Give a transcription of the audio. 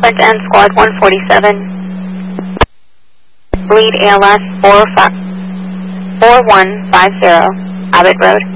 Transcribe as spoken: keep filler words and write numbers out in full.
front end squad one forty-seven. Bleed A L S four one five zero, Abbott Road.